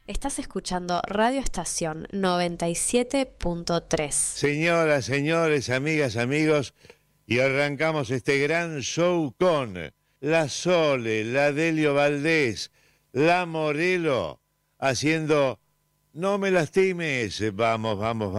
Estás escuchando Radio Estación 97.3. Señoras, señores, amigas, amigos, y arrancamos este gran show con la Sole, la Delio Valdés, la Morelo, haciendo No me lastimes. Vamos, vamos, vamos.